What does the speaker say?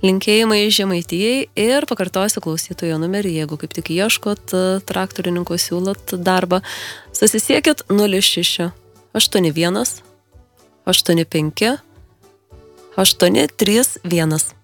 Linkėjimai Žemaitijai ir pakartosiu klausytojo numerį, jeigu kaip tik ieškot traktorininko, siūlot darbą. Susisiekit 06 81 85 831.